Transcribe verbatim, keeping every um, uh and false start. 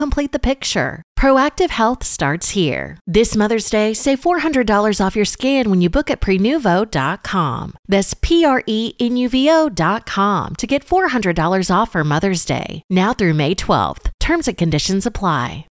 complete the picture. Proactive Health starts here. This Mother's Day, save four hundred dollars off your scan when you book at prenuvo dot com. That's P R E N U V O dot com to get four hundred dollars off for Mother's Day, now through May twelfth. Terms and conditions apply.